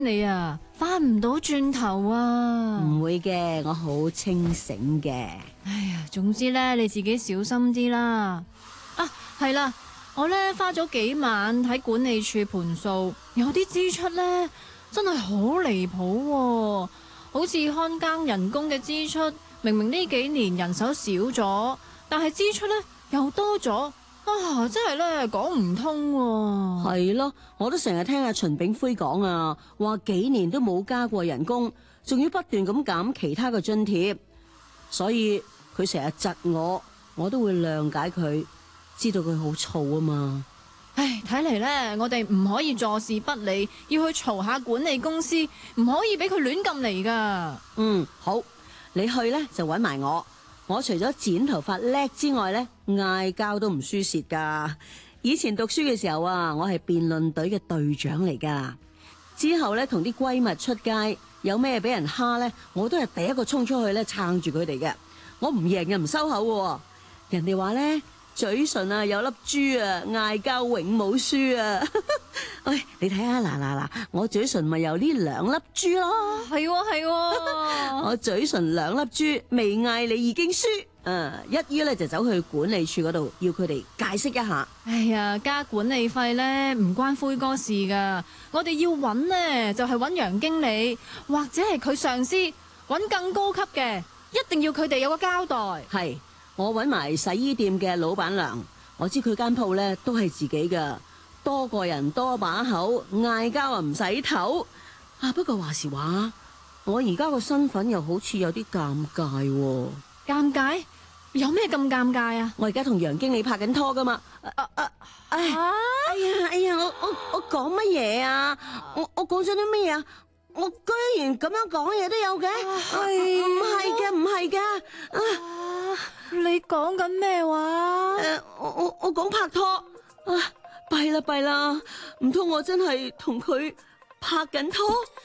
你啊，翻唔到轉頭啊！ 唔會嘅，我好清醒嘅。 哎呀，總之咧，你自己小心啲啦。啊，係啦，我咧花咗幾晚喺管理處盤數，有啲支出咧真係好離譜喎，好似看更人工嘅支出，明明呢幾年人手少咗，但係支出咧又多咗。啊，真係咧講唔通喎。 係咯，我都成日聽阿秦炳輝講啊，話幾年都冇加過人工，仲要不斷咁減其他嘅津貼，所以佢成日窒我都會諒解佢，知道佢好燥啊嘛。 唉，睇嚟咧，我哋唔可以坐視不理，要去嘈下管理公司，唔可以俾佢亂咁嚟噶。 好，你去咧就搵埋我。我除咗剪頭髮叻之外咧，嗌交都唔輸蝕噶。以前讀書嘅時候啊，我係辯論隊嘅隊長嚟噶。之後咧同啲閨蜜出街，有咩俾人蝦咧，我都係第一個衝出去咧撐住佢哋嘅。我唔贏又唔收口喎。人哋話咧，嘴唇啊有粒珠啊，嗌交永冇輸啊。喂，你睇下嗱，我嘴唇咪有呢兩粒珠咯。 係喎， 我嘴唇兩粒珠，未嗌你已經輸。一於咧就走去管理處嗰度，要佢哋解釋一下。 哎呀，加管理費咧唔關灰哥事噶，我哋要揾呢，就係揾楊經理或者係佢上司，揾更高級嘅，一定要佢哋有個交代。 係，我揾埋洗衣店嘅老闆娘，我知佢間鋪咧都係自己噶，多個人多把口，嗌交啊唔使唞。不過話時話，我而家個身份又好似有啲尷尬喎。 尷尬？有咩咁尷尬啊？ 我而家同楊經理拍緊拖噶嘛。哎呀，我講乜嘢啊？我講咗啲乜嘢啊？我居然咁樣講嘢都有嘅？唔係噶。 你講緊咩話？ 我講拍拖。弊啦，唔通我真係同佢拍緊拖？